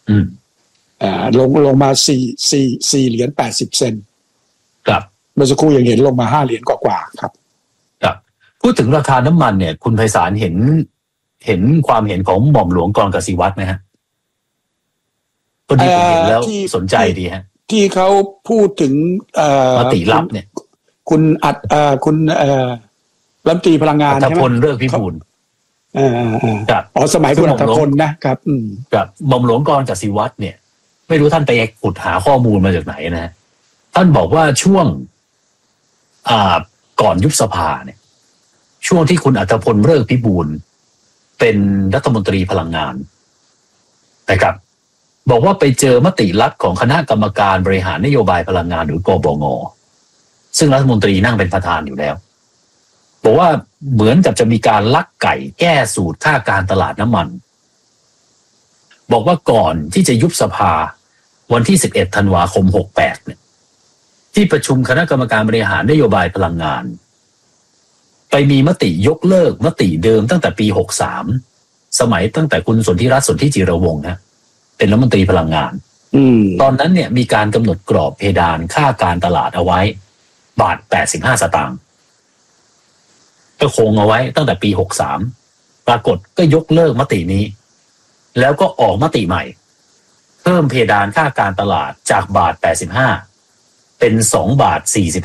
ลงมา4 เหรียญ80 เซนต์ครับเมื่อสักครู่ยังเห็นลงมา5 เหรียญกว่าครับครับพูดถึงราคาน้ำมันเนี่ยคุณไพศาลเห็นความเห็นของหม่อมหลวงกรกสิวัฒน์ไหมฮะพอดีผมเห็นแล้วสนใจดีฮะที่เขาพูดถึงมติลับเนี่ยคุณรัฐมนตรีพลังงานอัฐพลฤกษ์พิบูลสมัยคุณอัฐพลนะครับกับหม่อมหลวงกรกสิวัฒน์เนี่ยไม่รู้ท่านไปขุดหาข้อมูลมาจากไหนนะท่านบอกว่าช่วงก่อนยุบสภาเนี่ยช่วงที่คุณอัฐพลฤกษ์พิบูลเป็นรัฐมนตรีพลังงานนะครับบอกว่าไปเจอมติลับของคณะกรรมการบริหารนโยบายพลังงานหรือกบง.ซึ่งรัฐมนตรีนั่งเป็นประธานอยู่แล้วบอกว่าเหมือนกับจะมีการลักไก่แก้สูตรค่าการตลาดน้ำมันบอกว่าก่อนที่จะยุบสภาวันที่11 ธันวาคม 68เนี่ยที่ประชุมคณะกรรมการบริหารนโยบายพลังงานไปมีมติยกเลิกมติเดิมตั้งแต่ปี63สมัยตั้งแต่คุณสนธิรัตน์สนธิจิรวงศ์ฮะเป็นรัฐมนตรีพลังงานตอนนั้นเนี่ยมีการกำหนดกรอบเพดานค่าการตลาดเอาไว้บาท85 สตางค์ก็คงเอาไว้ตั้งแต่ปี63ปรากฏก็ยกเลิกมตินี้แล้วก็ออกมติใหม่เพิ่มเพดานค่าการตลาดจากบาท85เป็น2 บาท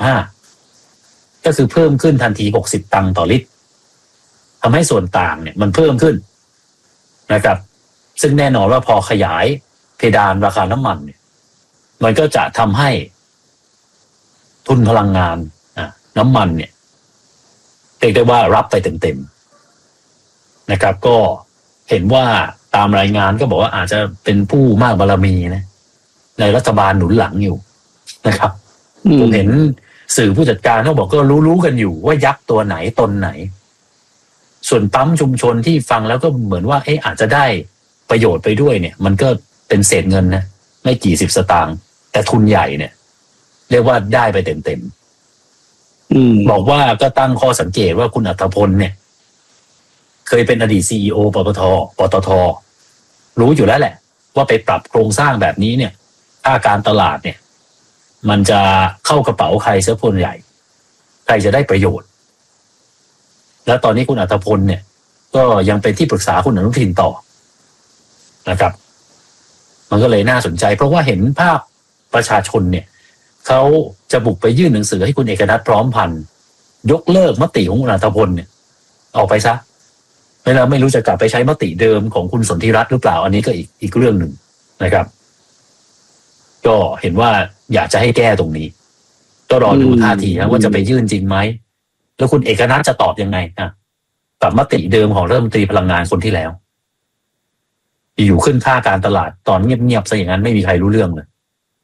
45ก็คือเพิ่มขึ้นทันที60 ตังค์ต่อลิตรทำให้ส่วนต่างเนี่ยมันเพิ่มขึ้นนะครับซึ่งแน่นอนว่าพอขยายเพดานราคาน้ำมันเนี่ยมันก็จะทำให้ทุนพลังงานน้ำมันเนี่ยเรียกได้ว่ารับไปเต็มๆนะครับก็เห็นว่าตามรายงานก็บอกว่าอาจจะเป็นผู้มากบารมีนะในรัฐบาลหนุนหลังอยู่นะครับผมเห็นสื่อผู้จัดการเขาบอกก็รู้กันอยู่ว่ายักษ์ตัวไหนตนไหนส่วนปั๊มชุมชนที่ฟังแล้วก็เหมือนว่าอาจจะได้ประโยชน์ไปด้วยเนี่ยมันก็เป็นเศษเงินนะไม่กี่10 สตางค์แต่ทุนใหญ่เนี่ยเรียกว่าได้ไปเต็มบอกว่าก็ตั้งข้อสังเกตว่าคุณอัฐพลเนี่ยเคยเป็นอดีต CEO ปตท.รู้อยู่แล้วแหละว่าไปปรับโครงสร้างแบบนี้เนี่ยค่าการตลาดเนี่ยมันจะเข้ากระเป๋าใครเสียส่วนใหญ่ใครจะได้ประโยชน์แล้วตอนนี้คุณอัฐพลเนี่ยก็ยังเป็นที่ปรึกษาคุณอนุทินต่อนะครับมันก็เลยน่าสนใจเพราะว่าเห็นภาพประชาชนเนี่ยเขาจะบุกไปยื่นหนังสือให้คุณเอกนัทพร้อมพันธ์ยกเลิกมติของคุณอัฐพลเนี่ยออกไปซะไม่รู้จะกลับไปใช้มติเดิมของคุณสนธิรัตน์หรือเปล่าอันนี้ก็อีกเรื่องหนึ่งนะครับก็เห็นว่าอยากจะให้แก้ตรงนี้ก็รอดูท่าทีนะว่าจะไปยื่นจริงไหมแล้วคุณเอกนัทจะตอบยังไงกับมติเดิมของรัฐมนตรีพลังงานคนที่แล้วอยู่ขึ้นค่าการตลาดตอนเงียบๆซะอย่างนั้นไม่มีใครรู้เรื่องเลย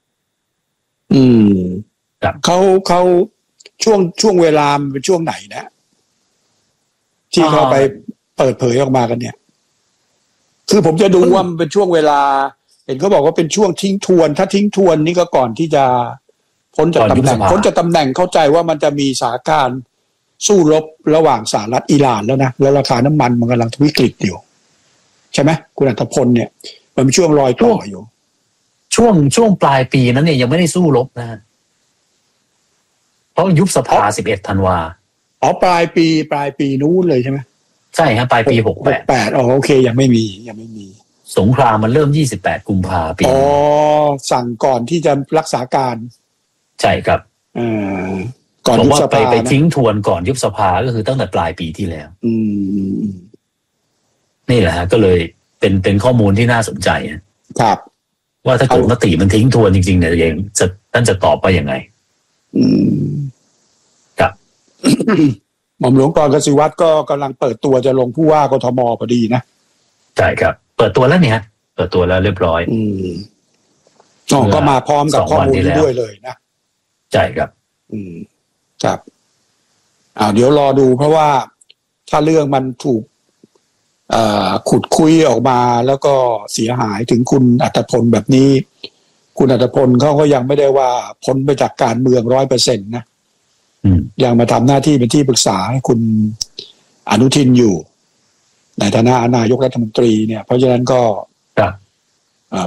เขาช่วงเวลาเป็นช่วงไหนนะที่เขาไปเปิดเผยออกมากันเนี่ยคือผมจะดูว่ามันเป็นช่วงเวลาเห็นเขาบอกว่าเป็นช่วงทิ้งทวนถ้าทิ้งทวนนี่ก็ก่อนที่จะพ้นจากตำแหน่งเข้าใจว่ามันจะมีสถานการณ์สู้รบระหว่างสหรัฐอิหร่านแล้วนะแล้วราคาน้ำมันมันกำลังวิกฤตอยู่ใช่ไหมคุณอัฐพลเนี่ยมันเป็นช่วงรอยต่ออยู่ช่วงปลายปีนั้นเนี่ยยังไม่ได้สู้รบนะเพราะยุบสภา11 ธันวาปลายปีนู้นเลยใช่ไหมใช่ครับปลายปี68 โอเคยังไม่มีสงครามมันเริ่ม28 กุมภาพันธ์ปีสั่งก่อนที่จะรักษาการใช่ครับก่อนยุบสภาไปทิ้งทวนก่อนยุบสภาก็คือตั้งแต่ปลายปีที่แล้วนี่แหละฮะก็เลยเป็นข้อมูลที่น่าสนใจครับว่าถ้าเกิดมติมันทิ้งทวนจริงๆเนี่ยเองท่านจะตอบไปยังไงครับหม่อมหลวงกรกสิวัฒน์ก็กำลังเปิดตัวจะลงผู้ว่ากทม.พอดีนะใช่ครับเปิดตัวแล้วเนี่ยเปิดตัวแล้วเรียบร้อยก็มาพร้อมกับข้อมูลนี้ด้วยเลยนะใช่ครับครับเดี๋ยวรอดูเพราะว่าถ้าเรื่องมันถูกขุดคุยออกมาแล้วก็เสียหายถึงคุณอัฐพลแบบนี้คุณอัฐพลเขาก็ยังไม่ได้ว่าพ้นไปจากการเมือง 100% นะยังมาทำหน้าที่เป็นที่ปรึกษาให้คุณอนุทินอยู่ในฐานะนายกรัฐมนตรีเนี่ยเพราะฉะนั้นก็